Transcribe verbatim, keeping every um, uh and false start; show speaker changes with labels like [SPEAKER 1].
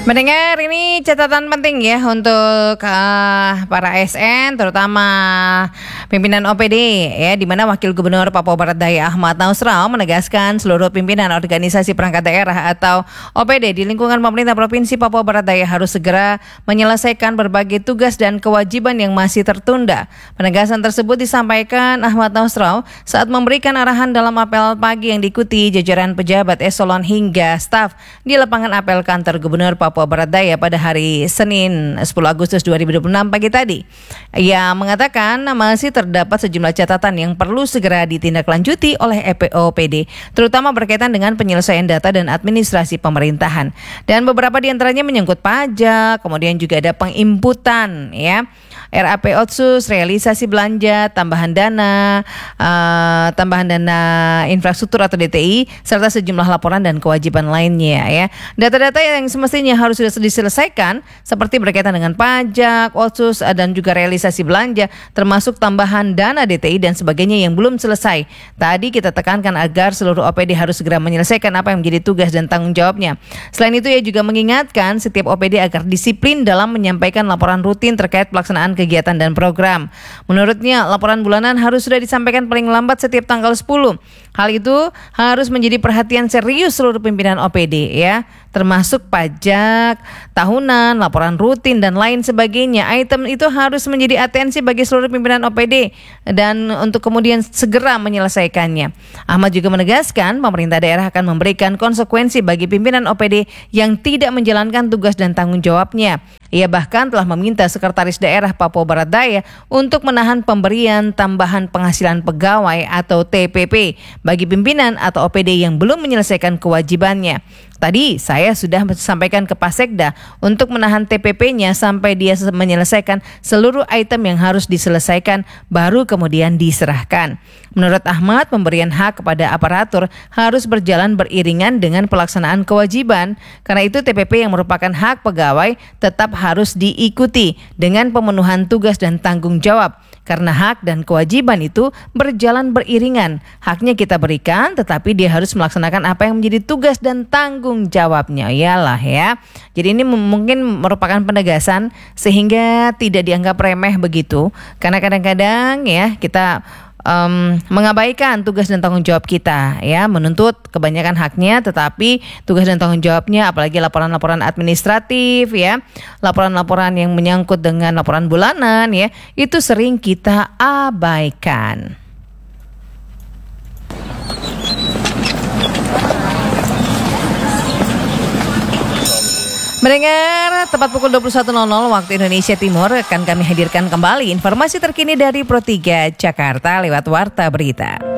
[SPEAKER 1] Mendengar ini catatan penting ya untuk uh, para A S N, terutama pimpinan O P D ya, di mana Wakil Gubernur Papua Barat Daya Ahmad Nausrau menegaskan seluruh pimpinan organisasi perangkat daerah atau O P D di lingkungan pemerintah Provinsi Papua Barat Daya harus segera menyelesaikan berbagai tugas dan kewajiban yang masih tertunda. Penegasan tersebut disampaikan Ahmad Nausrau saat memberikan arahan dalam apel pagi yang diikuti jajaran pejabat eselon hingga staf di lapangan apel kantor Gubernur Papua Barat Daya pada hari Senin sepuluh Agustus dua ribu dua puluh enam pagi tadi. Ia mengatakan masih terdapat sejumlah catatan yang perlu segera ditindaklanjuti oleh E P O P D, terutama berkaitan dengan penyelesaian data dan administrasi pemerintahan. Dan beberapa di antaranya menyangkut pajak, kemudian juga ada penginputan ya, R A P Otsus, realisasi belanja, tambahan dana, uh, tambahan dana infrastruktur atau D T I, serta sejumlah laporan dan kewajiban lainnya ya. Data-data yang semestinya harus sudah diselesaikan seperti berkaitan dengan pajak, Otsus dan juga realisasi belanja, termasuk tambahan dana D T I dan sebagainya yang belum selesai. Tadi kita tekankan agar seluruh O P D harus segera menyelesaikan apa yang menjadi tugas dan tanggung jawabnya. Selain itu ia juga mengingatkan setiap O P D agar disiplin dalam menyampaikan laporan rutin terkait pelaksanaan kegiatan dan program. Menurutnya laporan bulanan harus sudah disampaikan paling lambat setiap tanggal sepuluh. Hal itu harus menjadi perhatian serius seluruh pimpinan O P D ya, termasuk pajak tahunan, laporan rutin dan lain sebagainya. Item itu harus menjadi atensi bagi seluruh pimpinan O P D dan untuk kemudian segera menyelesaikannya. Ahmad juga menegaskan pemerintah daerah akan memberikan konsekuensi bagi pimpinan O P D yang tidak menjalankan tugas dan tanggung jawabnya. Ia bahkan telah meminta Sekretaris Daerah Papua Barat Daya untuk menahan pemberian tambahan penghasilan pegawai atau T P P bagi pimpinan atau O P D yang belum menyelesaikan kewajibannya. Tadi saya sudah sampaikan ke Pak Sekda untuk menahan T P P-nya sampai dia menyelesaikan seluruh item yang harus diselesaikan, baru kemudian diserahkan. Menurut Ahmad, pemberian hak kepada aparatur harus berjalan beriringan dengan pelaksanaan kewajiban. Karena itu T P P yang merupakan hak pegawai tetap harus diikuti dengan pemenuhan tugas dan tanggung jawab. Karena hak dan kewajiban itu berjalan beriringan. Haknya kita berikan, tetapi dia harus melaksanakan apa yang menjadi tugas dan tanggung jawabnya. Iyalah ya. Jadi ini mungkin merupakan penegasan sehingga tidak dianggap remeh begitu. Karena kadang-kadang ya kita Um, mengabaikan tugas dan tanggung jawab kita ya, menuntut kebanyakan haknya tetapi tugas dan tanggung jawabnya, apalagi laporan-laporan administratif ya, laporan-laporan yang menyangkut dengan laporan bulanan ya, itu sering kita abaikan. Mendengar tepat pukul dua puluh satu nol nol waktu Indonesia Timur akan kami hadirkan kembali informasi terkini dari Pro tiga Jakarta lewat Warta Berita.